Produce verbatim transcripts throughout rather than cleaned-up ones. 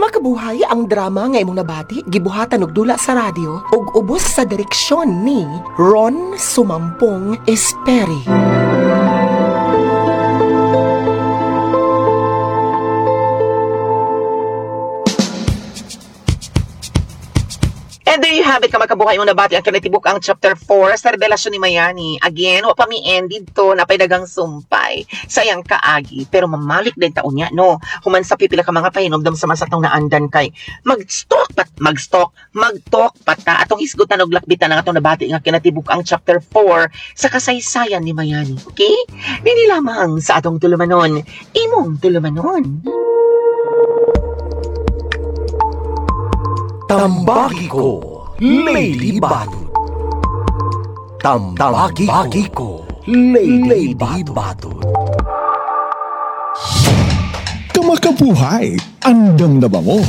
Makabuhay ang drama nga imong nabati, gibuhatan og dula sa radyo ug ubos sa direksyon ni Ron Sumampong Esperi. And there you have it, kamakabuhay mo nabati ang kanatibuk ang chapter four sa revelasyon ni Mayani. Again, wa pa mi ended to, napay dagang sumpay. Sayang kaagi, pero mamalik din taon niya, no? Human sa pipila ka mga pahinobdam sa masatong naandan kay mag-stalk pat, mag-stalk, mag-talk pata. Atong isgutan og lakbitan ang atong nabati nga kinatibuk ang chapter four sa kasaysayan ni Mayani. Okay? Dili lamang sa atong tulumanon, imong tulumanon. Tambaki ko, Lady Batut. Tambaki ko, Lady Batut. Kamakabuhay, andam na ba mo?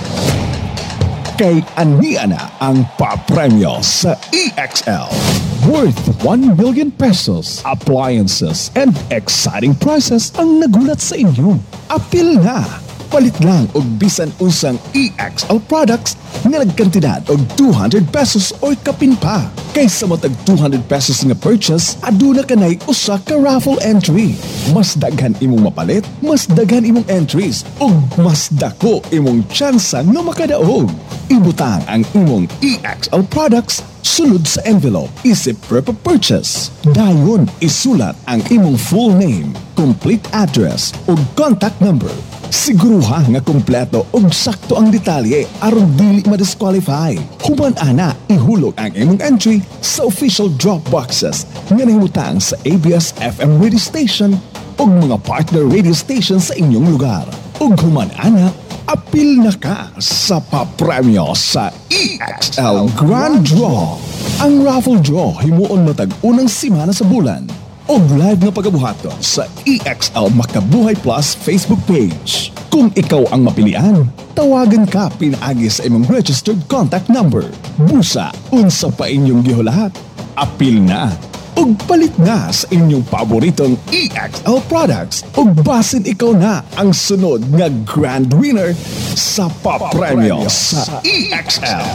Kay ania na ang papremyo sa E X L. Worth one million pesos, appliances, and exciting prizes ang nagulat sa inyo. Apil na! Palit lang og bisan usang E X L products nga nagkantidad og two hundred pesos or kapin pa. Kaysa mo tag two hundred pesos nga purchase, aduna kanay usa ka raffle entry. Mas daghan imong mapalit, mas daghan imong entries, ug mas dako imong tsansa nga makadaog. Ibutang ang imong E X L products sulod sa envelope isip per purchase. Dayon isulat ang imong full name, complete address ug contact number. Siguruha nga kumpleto ug sakto ang detalye aron dili ma-disqualify. Human ana ihulog ang imong entry sa official drop boxes nga nahimutang sa A B S F M radio station ug mga partner radio station sa inyong lugar. Ug human ana apil na ka sa papremyo sa E X L Grand Draw. Ang raffle draw himuon matag unang simana sa bulan. O live na pagabuhaton sa E X L Makabuhay Plus Facebook page. Kung ikaw ang mapilian, tawagan ka pinaagi sa imong registered contact number. Busa, unsa pa inyong gihulahat. Apil na! Ug palit na sa inyong paboritong E X L products. Ug basin ikaw na ang sunod nga grand winner sa papremyo sa E X L.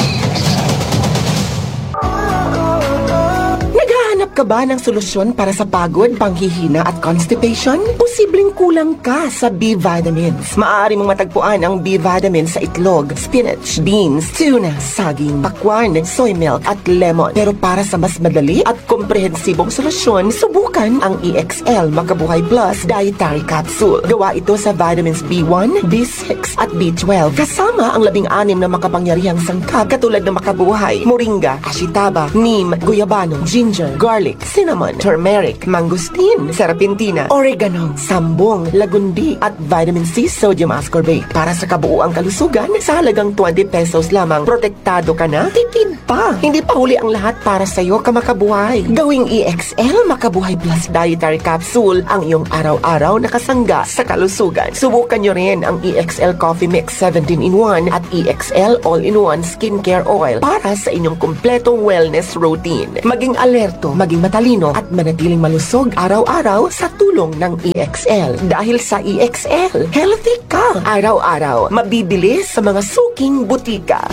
Naghahanap ka ba ng solusyon para sa pagod, panghihina at constipation? Posibleng kulang ka sa B-vitamins. Maaari mong matagpuan ang B-vitamins sa itlog, spinach, beans, tuna, saging, pakwan, soy milk at lemon. Pero para sa mas madali at komprehensibong solusyon, subukan ang E X L Makabuhay Plus Dietary Capsule. Gawa ito sa vitamins B one, B six at B twelve. Kasama ang labing anim na makapangyarihang sangkap katulad ng makabuhay, moringa, ashitaba, neem, guyabano, ginger, garlic, cinnamon, turmeric, mangosteen, serpentina, oregano, sambong, lagundi, at vitamin C sodium ascorbate. Para sa kabuuang kalusugan, sa halagang twenty pesos lamang, protektado ka na, tipid pa. Hindi pa huli ang lahat para sa iyo, kamakabuhay. Gawing E X L Makabuhay Plus Dietary Capsule ang iyong araw-araw na kasangga sa kalusugan. Subukan nyo rin ang E X L Coffee Mix seventeen in one at E X L All-in-One Skincare Oil para sa inyong kumpletong wellness routine. Maging alerto, maging matalino at manatiling malusog araw-araw sa tulong ng E X L. Dahil sa E X L, healthy ka araw-araw. Mabibili sa mga suking butika.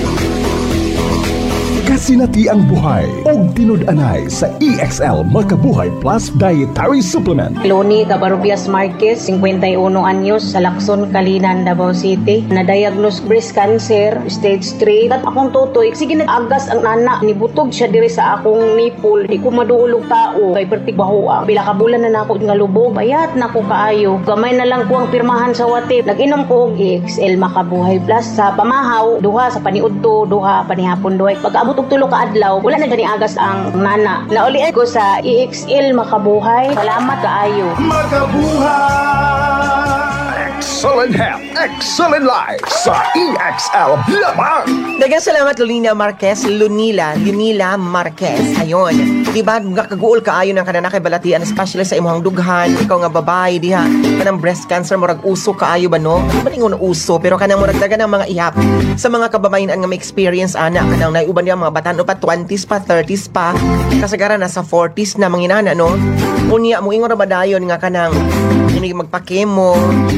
Kasinati ang buhay o tinud-anay sa E X L Makabuhay Plus Dietary Supplement. Loni Cabarubias Marquez, fifty-one anyos, sa Lacson, Kalinan, Davao City. Na-diagnose breast cancer, stage three. At akong tutoy, sige nag-agas ang nana. Nibutog siya diri sa akong nipple. Di ko maduulog tao. Kay pertik bahuang. Pila ka bulan na nako nga lubog. Bayat na ko kaayo. Gamay na lang ko ang pirmahan sa watip. Nag-inom ko og E X L Makabuhay Plus sa pamahaw. Duha sa paniudto, duha panihapon duhay. Pagkaabot og tulo ka adlaw, wala na gani agas ang nana. Naulian ko sa E X L Makabuhay. Salamat kaayo. Makabuhay! Excellent health, excellent life sa E X L lamang. Dagang salamat Lolina Marquez, Lunila, Lunila Marquez. Ayon, di ba kaguol kaayo ng kanana kay balatian, especially sa imong dughan. Ikaw nga babae diha, kanang breast cancer murag uso kaayo ba no? Balingon uso, pero kanang murag dagan ng mga ihap sa mga kababayan nga may experience ana kanang naiuban niya mga batan-o pa twenties pa, thirties pa, kasagaran nasa forties na manginana no. Unya mo ingon ra ba dayon nga kanang ini magpakemo, murag na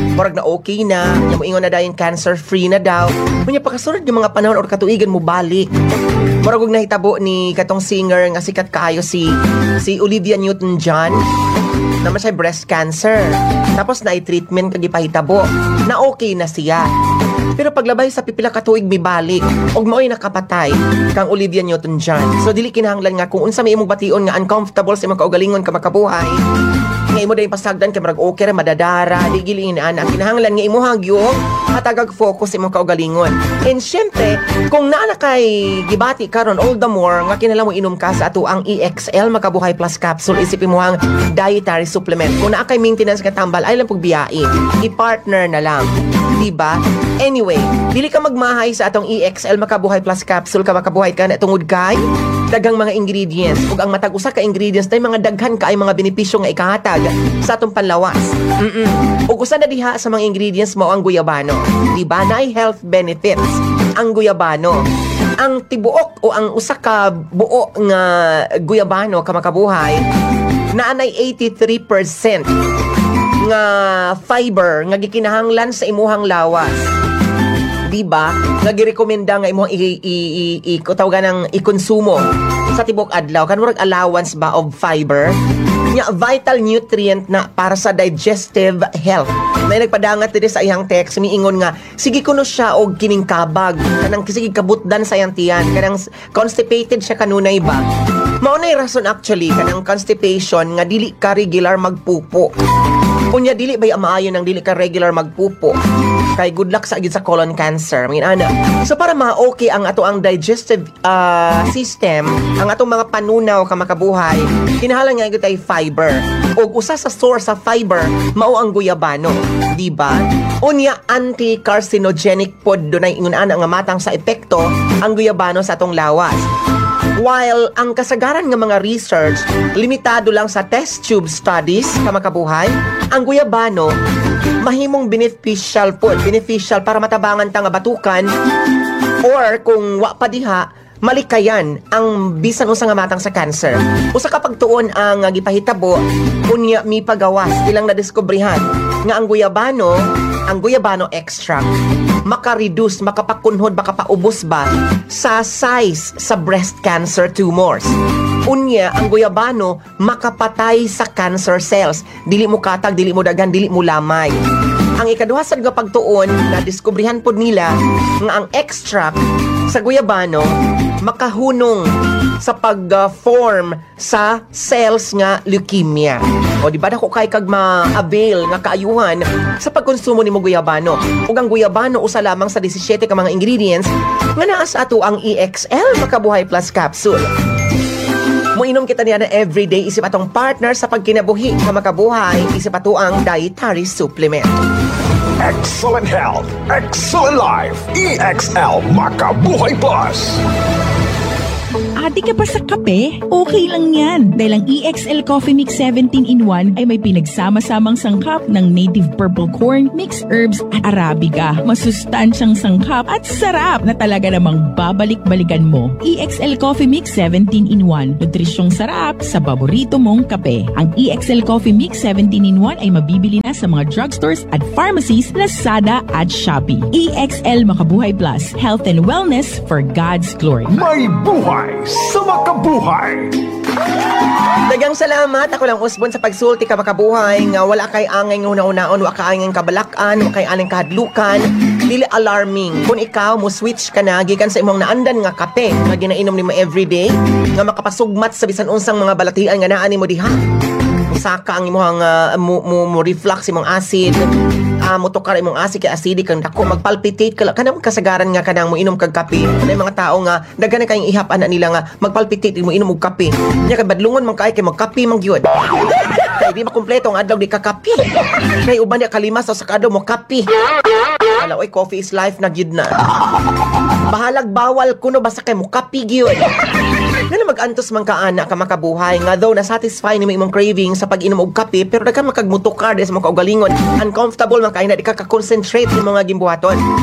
okay na, nya mo ingon na dayon cancer free na daw. Unya pagkasunod yung mga panahon or katuigan mo balik. Murag og nahitabo ni katong singer nga sikat kaayo si si Olivia Newton-John na siya breast cancer. Tapos na i-treatment kag ipahitabo na okay na siya. Pero paglabay sa pipila ka tuig mibalik og mao'y nakapatay kang Olivia Newton-John. So dili kinahanglan nga kung unsa may imong bation nga uncomfortable sa imong kaugalingon ka makabuhay. Nga imo dayon pasagdan kay murag okay ra madadara, di gili ana. Kinahanglan nga imuhang gyud hatagag focus sa imong kaugalingon. And syempre, kung naa na kay gibati karon all the more nga kinahanglan mo inom ka sa ato ang E X L Makabuhay Plus Capsule, isipin mo ang dietary supplement. Kung naa kay maintenance ka tambal, ay lang pagbiyain. I-partner na lang. Diba? Anyway, dili ka magmahay sa atong E X L Makabuhay Plus Capsule ka makabuhay ka na tungod kay daghang mga ingredients. Ug ang matag usa ka ingredients tay mga daghan ka ay mga benepisyo nga ikahatag sa atong panlawas. Mm. Ug usa na diha sa mga ingredients mao ang guyabano. Diba? Naay health benefits ang guyabano. Ang tibuok o ang usa ka buo nga guyabano ka makabuhay naanay eighty-three percent nga fiber nga gikinahanglan sa imuhang lawas. Diba? Nga girekomenda nga imuhang i, i, i, i tawagan ng ikonsumo sa tibok adlaw. Kanurag allowance ba of fiber? Nga vital nutrient na para sa digestive health. May nagpadangat dito sa iyang text, miingon nga, sige kuno siya og kining kabag, kanang sige kabutdan sa iyang tiyan, kanang constipated siya kanunay ba? Maunay rason actually, kanang constipation nga dili ka regular magpupo. Unya dili bay maayo nang dili ka regular magpupo. Kay good luck sa agid sa colon cancer. Mangin ana. So para ma-okay ang ato ang digestive uh, system, ang atong mga panunaw ka makabuhay, kinahanglan nga gyud ay fiber. Og usa sa source sa fiber mao ang guyabano, di ba? Unya anti-carcinogenic pod dunay ingon ana nga matang sa epekto ang guyabano sa atong lawas. While ang kasagaran ng mga research limitado lang sa test tube studies ka makabuhay, ang guyabano mahimong beneficial po, beneficial para matabangan ta nga batukan or kung wa pa diha malikayan ang bisan usa nga matang sa cancer. Usa ka pagtuon ang uh, gipahitabo unya mi pagawas ilang nadiskubrihan nga ang guyabano, ang guyabano extract maka-reduce, makapakunhod, makapaubos ba sa size sa breast cancer tumors. Unya, ang guyabano makapatay sa cancer cells. Dili mo katag, dili mo dagan, dili mo lamay. Ang ikaduha sa nga pagtuon na diskubrihan pod nila nga ang extract sa guyabano makahunong sa pag-form uh, sa cells nga leukemia. O di ba dako kay kag ma-avail nga kaayuhan sa pagkonsumo nimo guyabano. Ug ang guyabano usa lamang sa seventeen ka mga ingredients nga naa sa ato ang E X L Makabuhay Plus Capsule. Muinom kita niya na everyday isip atong partner sa pagkinabuhi sa makabuhay, isip ato ang dietary supplement. Excellent health, excellent life. E X L Makabuhay Plus. Adi ka pa sa kape? Okay lang yan. Dahil ang E X L Coffee Mix seventeen in one ay may pinagsama-samang sangkap ng native purple corn, mixed herbs at Arabica. Masustansyang sangkap at sarap na talaga namang babalik-balikan mo. E X L Coffee Mix seventeen in one. Nutrisyong sarap sa paborito mong kape. Ang E X L Coffee Mix seventeen in one ay mabibili na sa mga drugstores at pharmacies, Lazada at Shopee. E X L Makabuhay Plus. Health and wellness for God's glory. May buhay sa makabuhay. Dagang salamat. Ako lang usbon sa pagsulti ka makabuhay nga wala kay angay nga una-unaon, wala kay angay kabalakan, wala kay aling kahadlukan. Dili alarming kung ikaw mo switch ka na gikan sa imong naandan nga kape nga ginainom nimo everyday nga makapasugmat sa bisan unsang mga balatian nga naa nimo diha. Saka ang imong uh, mo, mo, mo reflux imong acid, uh, mo tukar imong acid kay acidic kang dako magpalpitate ka kanang kasagaran nga kanang mo inom kag kape. May mga tao nga daghan na kayong ihap ana nila nga magpalpitate mo inom og kape. Nya kay badlungon man kay kay magkape man gyud. Kay di makumpleto ang adlaw di ka kape. Kay uban dia kalima sa sakado mo kape. Ala oy, coffee is life na gyud na. Bahalag bawal kuno basta kay mo kape gyud. Nga mag-antos man ka ana ka makabuhay nga though na satisfy nimo imong craving sa pag-inom og kape pero daghan makagmutukar sa mga kaugalingon, uncomfortable man kay na di ka ka-concentrate sa mga gimbuhaton. Mag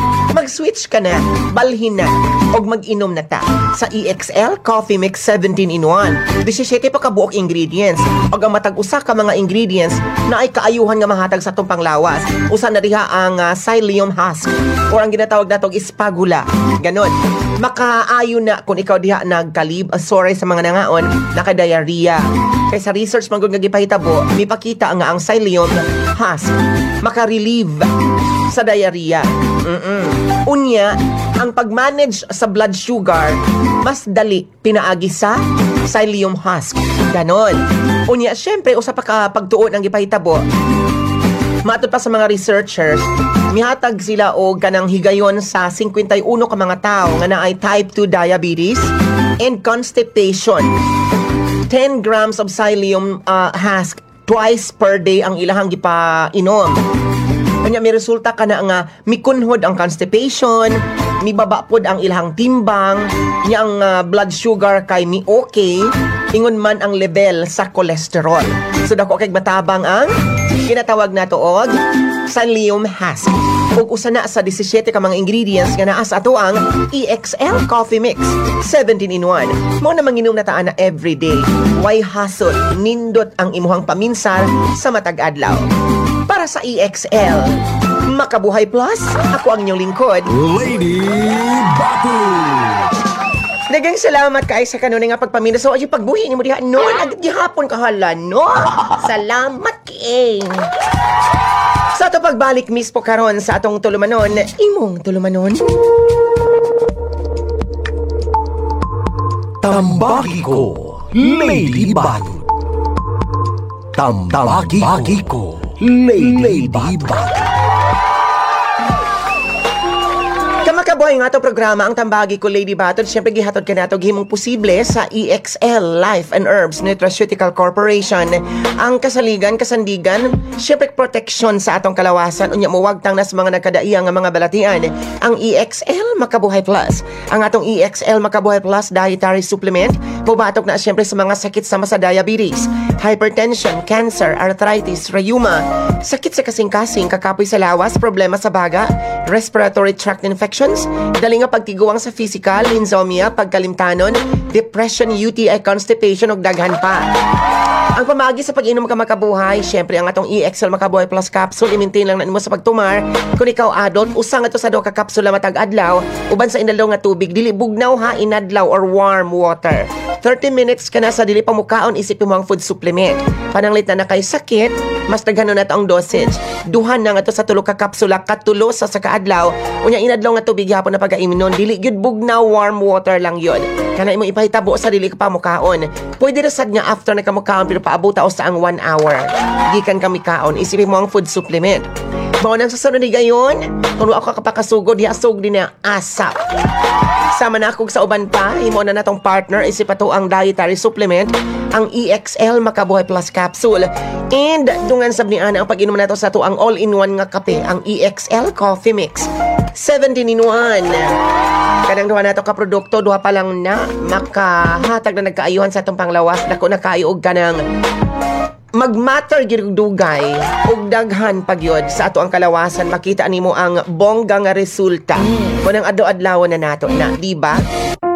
mag-switch ka na, balhin na, og mag-inom na ta sa E X L Coffee Mix seventeen in one. seventeen pa kabuok ingredients, og ang matag usa ka mga ingredients na ay kaayuhan nga mahatag sa tong panglawas. Usa na diha ang uh, psyllium husk or ang ginatawag natong spagula. Ganon. Makaayo na kung ikaw diha nagkalib, uh, sorry sa mga nangaon, naka-diarrhea. Kaya sa research man gud nga gipahitabo, mipakita nga ang psyllium husk maka-relieve sa diarrhea. Mm-mm. Unya, ang pag-manage sa blood sugar, mas dali pinaagi sa psyllium husk. Ganon. Unya, syempre, usa pa ka pagtuon ang gipahitabo. Matod pa sa mga researchers, mihatag sila og kanang higayon sa fifty-one ka mga tao nga naay type two diabetes and constipation. ten grams of psyllium uh, husk twice per day ang ilahang gipainom. Kanya may resulta ka na nga mikunhod ang constipation, mibaba pod ang ilahang timbang, yang uh, blood sugar kay mi okay, ingon man ang level sa cholesterol. So dako kay matabang ang ginatawag nato og psyllium husk. Ug usa na sa seventeen ka mga ingredients nga naa sa ato ang E X L Coffee Mix seventeen in one. Mao na manginom na taan na everyday. Why hassle? Nindot ang imuhang paminsar sa matag adlaw. Para sa E X L Makabuhay Plus, ako ang inyong lingkod, Lady Batud. Dagang salamat kay sa kanunay nga pagpaminda. So, ay pagbuhi ni mo diha. No, agad gihapon kahala, no? Salamat kay. Sa ato pagbalik mismo karon sa atong tulumanon, imong tulumanon. Tambaki ko, Lady Batud. Tambaki ko, Lady Batud. Kamakabuhay nga ito programa ang Tambagi ko Lady Batud. Siyempre gihatod ka nato gihimong posible sa E X L Life and Herbs Nutraceutical Corporation. Ang kasaligan, kasandigan, siyempre protection sa atong kalawasan. Unya mo wagtang na sa mga nagkadaiyang nga mga balatian. Ang E X L Makabuhay Plus. Ang atong E X L Makabuhay Plus dietary supplement pubatok na siyempre sa mga sakit sama sa diabetes, hypertension, cancer, arthritis, rheuma, sakit sa kasing-kasing, kakapoy sa lawas, problema sa baga, respiratory tract infections, dali nga pagtiguang sa physical, insomnia, pagkalimtanon, depression, U T I, constipation, ug daghan pa. Ang pamagi sa pag-inom ka makabuhay, syempre ang atong E X L Makabuhay Plus capsule, i-maintain lang na mo sa pagtumar. Kung ikaw adult, usang ito sa do ka kapsula matag adlaw, uban sa inadlaw nga tubig, dili bugnaw ha, inadlaw or warm water. thirty minutes ka na sa dili pamukaon, isipin mo ang food supplement. Pananglit na na kay sakit, mas daghanon na ang dosage. Duhan na nga to sa tulo ka kapsula, katulo sa sa kaadlaw. Unya inadlaw nga tubig hapon na pag-ainom, dili gyud bugnaw, warm water lang yun. Kana imo ipahitabo sa dili ka pamukaon. Pwede ra sad nga after na kamukaon pero paabot ta sa ang one hour. Gikan kami kaon, isipin mo ang food supplement. Mao nang sasunod ni gayon, kung ako kapakasugod, hiasog din na asap. Sama na ako sa uban pa, imo na natong partner, isip ato ang dietary supplement, ang E X L Makabuhay Plus capsule. And dungan sab ni ana ang pag-inom nato sa ato ang all-in-one nga kape, ang E X L Coffee Mix seventeen in one. Kanang duha nato ka produkto, duha pa lang na makahatag na nagkaayuhan sa atong panglawas. Dako na kaayo og kanang magmatter gyud dugay ug daghan pagyod sa ato ang kalawasan, makita nimo ang bongga nga resulta. Kunang adlaw-adlaw na nato na, di ba?